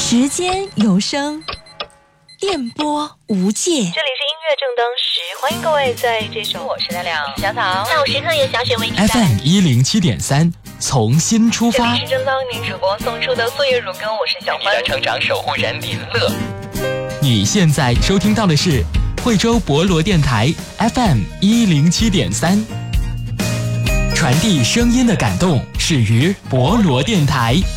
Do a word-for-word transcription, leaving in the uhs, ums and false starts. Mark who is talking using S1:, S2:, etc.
S1: 时间有声，电波无界。这里是音
S2: 乐正当时，欢迎各位在这首我是大亮小草下午时刻也小雪为你
S3: F M 一零七点三，从新出发。
S2: 这里是正当您主播送出的岁月如歌，我是小欢。
S4: 成长守护人林乐。
S3: 你现在收听到的是惠州博罗电台 F M 一零七点三，传递声音的感动始于博罗电台。